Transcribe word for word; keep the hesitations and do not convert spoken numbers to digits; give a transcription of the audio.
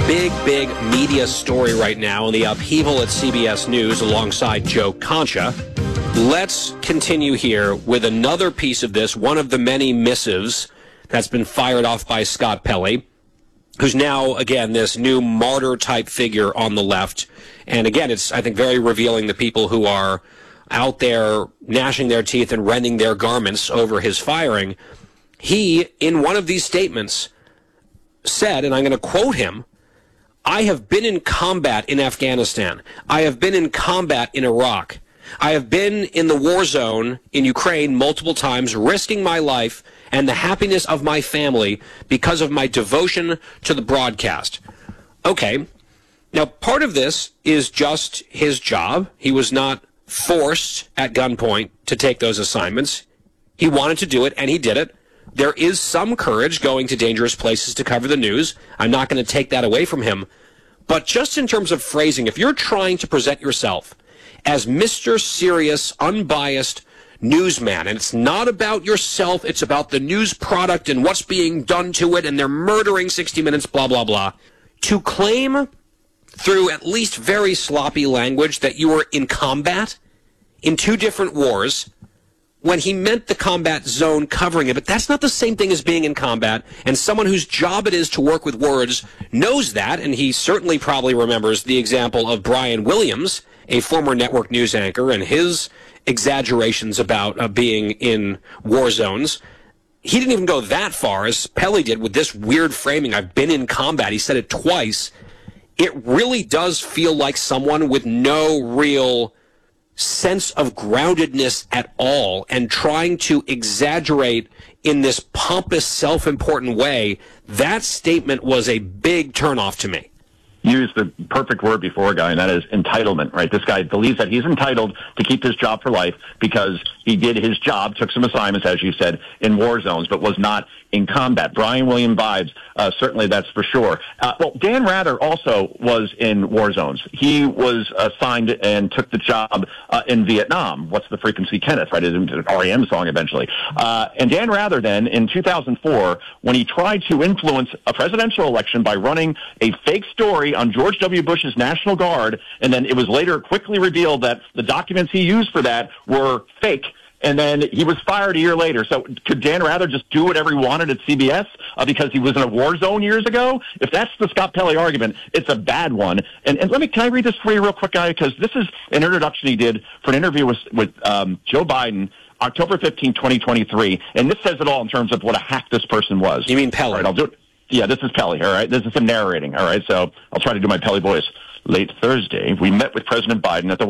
big, big media story right now in the upheaval at C B S News alongside Joe Concha. Let's continue here with another piece of this, one of the many missives that's been fired off by Scott Pelley, who's now, again, this new martyr-type figure on the left. And again, it's, I think, very revealing the people who are out there gnashing their teeth and rending their garments over his firing. He, in one of these statements, said, and I'm going to quote him, "I have been in combat in Afghanistan. I have been in combat in Iraq. I have been in the war zone in Ukraine multiple times, risking my life and the happiness of my family because of my devotion to the broadcast." Okay. Now, part of this is just his job. He was not forced at gunpoint to take those assignments. He wanted to do it, and he did it. There is some courage going to dangerous places to cover the news. I'm not going to take that away from him. But just in terms of phrasing, if you're trying to present yourself as Mister Serious, unbiased newsman, and it's not about yourself, it's about the news product and what's being done to it, and they're murdering sixty minutes, blah, blah, blah, to claim through at least very sloppy language that you were in combat in two different wars, when he meant the combat zone covering it. But that's not the same thing as being in combat, and someone whose job it is to work with words knows that, and he certainly probably remembers the example of Brian Williams, a former network news anchor, and his exaggerations about uh, being in war zones. He didn't even go that far as Pelley did with this weird framing, "I've been in combat." He said it twice. It really does feel like someone with no real sense of groundedness at all, and trying to exaggerate in this pompous, self-important way. That statement was a big turnoff to me. Used the perfect word before, guy, and that is entitlement, right? This guy believes that he's entitled to keep his job for life because he did his job, took some assignments, as you said, in war zones, but was not in combat. Brian Williams vibes, uh, certainly that's for sure. Uh, well, Dan Rather also was in war zones. He was assigned and took the job uh, in Vietnam. What's the frequency, Kenneth, right? It's an R E M song eventually. Uh, and Dan Rather then, in two thousand four, when he tried to influence a presidential election by running a fake story on George W. Bush's National Guard, and then it was later quickly revealed that the documents he used for that were fake, and then he was fired a year later. So could Dan Rather just do whatever he wanted at C B S uh, because he was in a war zone years ago? If that's the Scott Pelley argument, it's a bad one. And, and let me, can I read this for you real quick, guy? Because this is an introduction he did for an interview with, with um, Joe Biden, October fifteenth, twenty twenty-three. And this says it all in terms of what a hack this person was. You mean Pelley? All right, I'll do it. Yeah, this is Pelley, all right? This is him narrating, all right? So I'll try to do my Pelley voice. Late Thursday, we met with President Biden at the